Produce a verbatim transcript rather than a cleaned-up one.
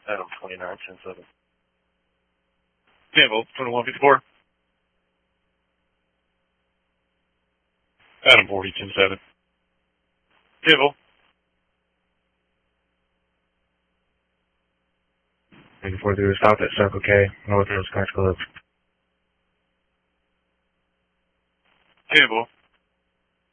Adam twenty-nine, ten seven. Campbell, twenty-one fifty-four. Adam forty, ten seven. Campbell. eighty-four through stop at Circle K, North Hills Country Club. Campbell.